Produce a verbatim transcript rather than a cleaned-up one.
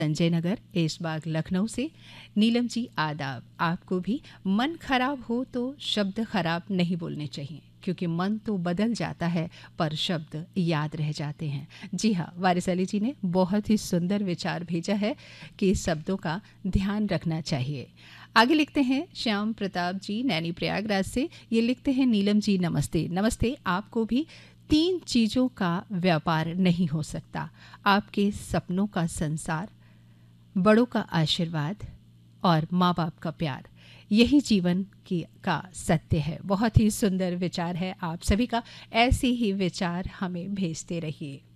संजय नगर ऐशबाग लखनऊ से नीलम जी आदाब। आपको भी मन खराब हो तो शब्द खराब नहीं बोलने चाहिए, क्योंकि मन तो बदल जाता है पर शब्द याद रह जाते हैं। जी हाँ, वारिस अली जी ने बहुत ही सुंदर विचार भेजा है कि शब्दों का ध्यान रखना चाहिए। आगे लिखते हैं श्याम प्रताप जी नैनी प्रयागराज से। ये लिखते हैं, नीलम जी नमस्ते। नमस्ते। आपको भी तीन चीज़ों का व्यापार नहीं हो सकता: आपके सपनों का संसार, बड़ों का आशीर्वाद और माँ बाप का प्यार। यही जीवन की का सत्य है। बहुत ही सुंदर विचार है आप सभी का। ऐसे ही विचार हमें भेजते रहिए।